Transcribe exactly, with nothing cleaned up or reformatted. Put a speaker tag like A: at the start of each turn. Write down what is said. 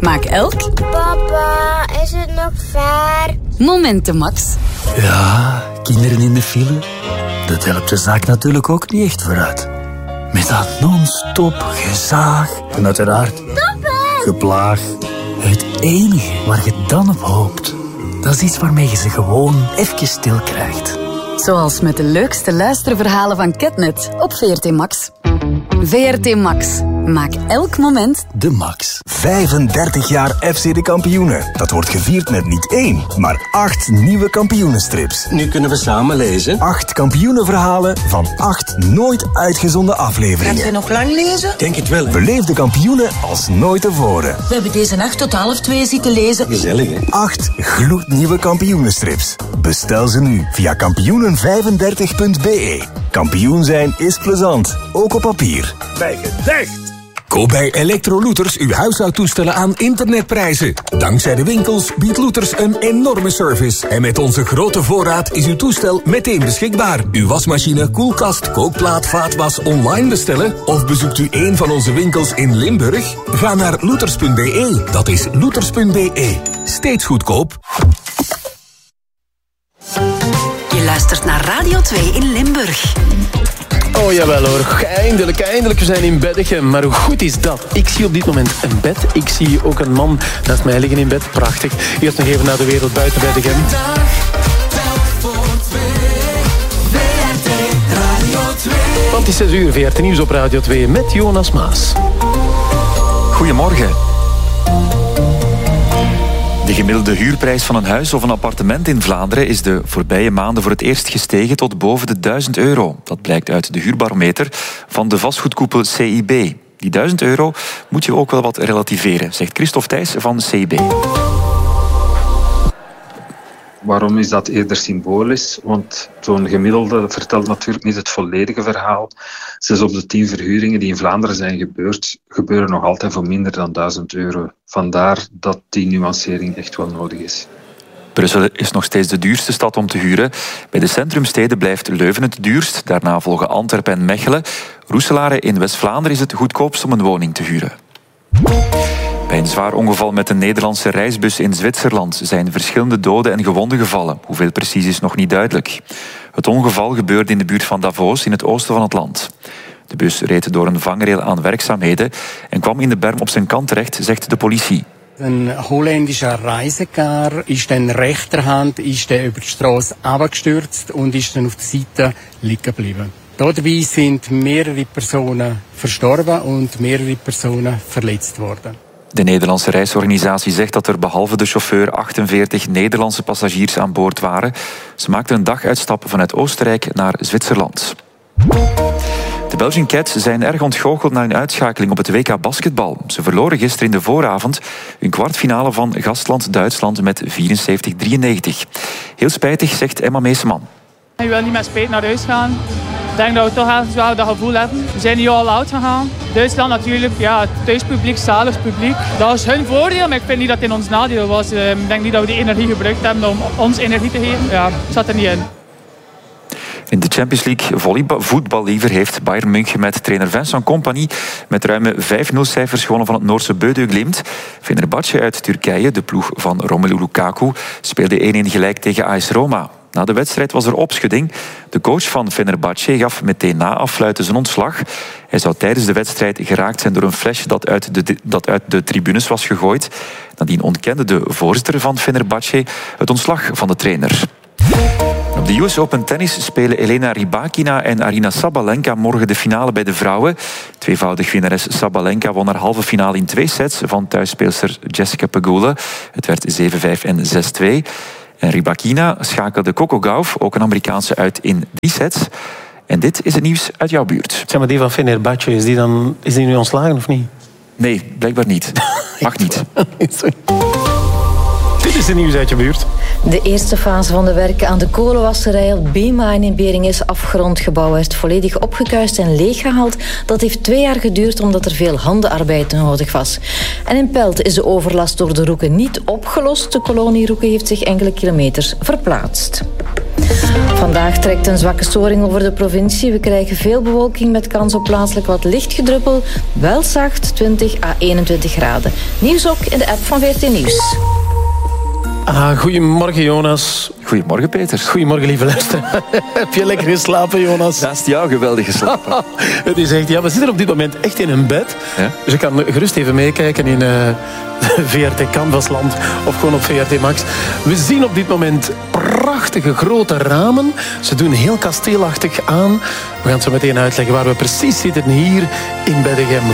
A: Maak elk...
B: Papa, is het nog ver?
A: Moment te max.
C: Ja, kinderen in de file. Dat helpt de zaak natuurlijk ook niet echt vooruit. Met dat non-stop gezaag en uiteraard geplaag. Het enige waar je dan op hoopt, dat is iets waarmee je ze gewoon even stil krijgt.
A: Zoals met de leukste luisterverhalen van Catnet op V R T Max. V R T Max. Maak elk moment
C: de max.
D: vijfendertig jaar F C de Kampioenen. Dat wordt gevierd met niet één, maar acht nieuwe kampioenenstrips.
E: Nu kunnen we samen lezen.
D: Acht kampioenenverhalen van acht nooit uitgezonden afleveringen.
F: Gaat je nog lang lezen?
E: Denk het wel.
D: Beleef de kampioenen als nooit tevoren.
F: We hebben deze nacht tot half twee zitten lezen.
E: Gezellig, hè?
D: Acht gloednieuwe kampioenenstrips. Bestel ze nu via kampioenen vijfendertig punt b e. Kampioen zijn is plezant, ook op papier.
G: Bij gezegd! Koop bij Electro-Looters uw huishoudtoestellen aan internetprijzen. Dankzij de winkels biedt Looters een enorme service. En met onze grote voorraad is uw toestel meteen beschikbaar. Uw wasmachine, koelkast, kookplaat, vaatwas online bestellen? Of bezoekt u een van onze winkels in Limburg? Ga naar looters punt b e. Dat is looters punt b e. Steeds goedkoop.
A: Je luistert naar Radio twee in Limburg.
H: Oh jawel hoor, eindelijk, eindelijk, we zijn in Beddegem. Maar hoe goed is dat? Ik zie op dit moment een bed. Ik zie ook een man naast mij liggen in bed. Prachtig. Eerst nog even naar de wereld buiten Beddegem. Want het is zes uur, V R T Nieuws op Radio twee met Jonas Maas.
I: Goedemorgen. De gemiddelde huurprijs van een huis of een appartement in Vlaanderen is de voorbije maanden voor het eerst gestegen tot boven de duizend euro. Dat blijkt uit de huurbarometer van de vastgoedkoepel C I B. Die duizend euro moet je ook wel wat relativeren, zegt Christophe Thijs van C I B.
J: Waarom is dat eerder symbolisch? Want zo'n gemiddelde vertelt natuurlijk niet het volledige verhaal. Zes op de tien verhuringen die in Vlaanderen zijn gebeurd, gebeuren nog altijd voor minder dan duizend euro. Vandaar dat die nuancering echt wel nodig is.
I: Brussel is nog steeds de duurste stad om te huren. Bij de centrumsteden blijft Leuven het duurst. Daarna volgen Antwerpen en Mechelen. Roeselare in West-Vlaanderen is het goedkoopst om een woning te huren. Bij een zwaar ongeval met een Nederlandse reisbus in Zwitserland zijn verschillende doden en gewonden gevallen. Hoeveel precies is nog niet duidelijk. Het ongeval gebeurde in de buurt van Davos in het oosten van het land. De bus reed door een vangrail aan werkzaamheden en kwam in de berm op zijn kant terecht, zegt de politie.
K: Een Holländischer Reisekar ist dann rechterhand ist der über die Straße abgestürzt und ist dann auf der Seite liegen geblieben. Dabei sind mehrere Personen verstorben und mehrere Personen verletzt worden.
I: De Nederlandse reisorganisatie zegt dat er behalve de chauffeur achtenveertig Nederlandse passagiers aan boord waren. Ze maakten een daguitstap vanuit Oostenrijk naar Zwitserland. De Belgian Cats zijn erg ontgoocheld na hun uitschakeling op het W K basketbal. Ze verloren gisteren in de vooravond hun kwartfinale van gastland Duitsland met vierenzeventig drieënnegentig. Heel spijtig, zegt Emma Meeseman.
L: Je wil niet meer spijt naar huis gaan. Ik denk dat we toch ergens wel dat gevoel hebben. We zijn hier al oud gegaan. Duitsland natuurlijk, ja, het thuispubliek, zalig publiek. Dat is hun voordeel, maar ik vind niet dat het in ons nadeel was. Ik denk niet dat we die energie gebruikt hebben om ons energie te geven. Ja, zat er niet in.
I: In de Champions League volleybal, voetbal liever heeft Bayern München met trainer Vincent Kompany met ruime vijf nul cijfers gewonnen van het Noorse Bodø Glimt. Fenerbahce uit Turkije, de ploeg van Romelu Lukaku, speelde één-één gelijk tegen A S Roma. Na de wedstrijd was er opschudding. De coach van Fenerbahce gaf meteen na afluiten zijn ontslag. Hij zou tijdens de wedstrijd geraakt zijn door een flesje dat uit de, dat uit de tribunes was gegooid. Nadien ontkende de voorzitter van Fenerbahce het ontslag van de trainer. Op de U S Open Tennis spelen Elena Rybakina en Aryna Sabalenka morgen de finale bij de vrouwen. Tweevoudig winnares Sabalenka won haar halve finale in twee sets van thuisspeelster Jessica Pegula. Het werd zeven vijf en zes twee. En Rybakina schakelde Coco Gauff, ook een Amerikaanse, uit in drie sets. En dit is het nieuws uit jouw buurt.
H: Zeg maar, die van Fenerbahce, is die, dan, is die nu ontslagen of niet?
I: Nee, blijkbaar niet. Mag niet.
H: Dit is het nieuws uit je buurt.
M: De eerste fase van de werken aan de kolenwasserij op B-Mine in Beringen is afgerond. Het gebouw werd volledig opgekuist en leeggehaald. Dat heeft twee jaar geduurd omdat er veel handenarbeid nodig was. En in Pelt is de overlast door de roeken niet opgelost. De kolonie roeken heeft zich enkele kilometers verplaatst. Vandaag trekt een zwakke storing over de provincie. We krijgen veel bewolking met kans op plaatselijk wat licht gedruppel. Wel zacht, twintig à eenentwintig graden. Nieuws ook in de app van V R T Nieuws.
H: Ah, goedemorgen, Jonas.
I: Goedemorgen, Peter.
H: Goedemorgen, lieve luisteraar. Heb je lekker geslapen, Jonas?
I: Naast jou geweldig geslapen.
H: Het is echt, ja, we zitten op dit moment echt in een bed. Ja? Dus je kan gerust even meekijken in uh, V R T Canvasland of gewoon op V R T Max. We zien op dit moment prachtige grote ramen. Ze doen heel kasteelachtig aan. We gaan het zo meteen uitleggen waar we precies zitten hier in Beddegem.